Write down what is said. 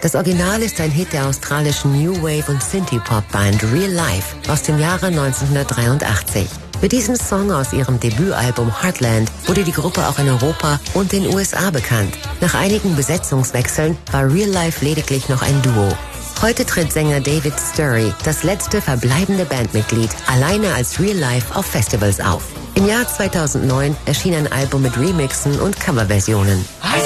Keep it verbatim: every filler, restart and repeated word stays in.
Das Original ist ein Hit der australischen New Wave und Synthie-Pop-Band Real Life aus dem Jahre neunzehnhundertdreiundachtzig. Mit diesem Song aus ihrem Debütalbum Heartland wurde die Gruppe auch in Europa und den U S A bekannt. Nach einigen Besetzungswechseln war Real Life lediglich noch ein Duo. Heute tritt Sänger David Sturry, das letzte verbleibende Bandmitglied, alleine als Real Life auf Festivals auf. Im Jahr zweitausendneun erschien ein Album mit Remixen und Coverversionen.